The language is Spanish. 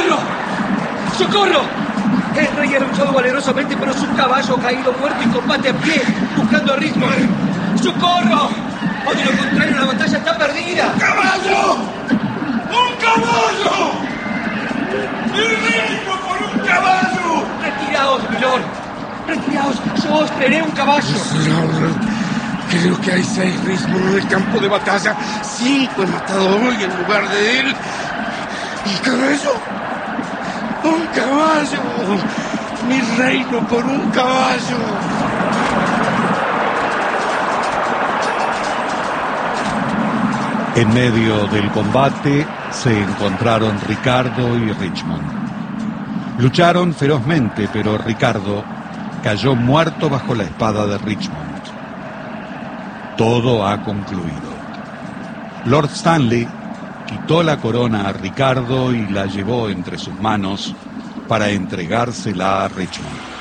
¡Socorro! ¡Socorro! El rey ha luchado valerosamente, pero su caballo ha caído muerto y combate a pie, buscando a Richmond. ¡Socorro! O de lo contrario, la batalla está perdida. ¡Un caballo! ¡Un caballo! ¡Mi reino por un caballo! Retiraos, milord. Retiraos, yo os traeré un caballo. Creo que hay 6 Richmond en el campo de batalla. 5 he matado hoy en lugar de él. ¿Y caballo? ¡Un caballo! ¡Mi reino por un caballo! En medio del combate se encontraron Ricardo y Richmond. Lucharon ferozmente, pero Ricardo cayó muerto bajo la espada de Richmond. Todo ha concluido. Lord Stanley quitó la corona a Ricardo y la llevó entre sus manos para entregársela a Richmond.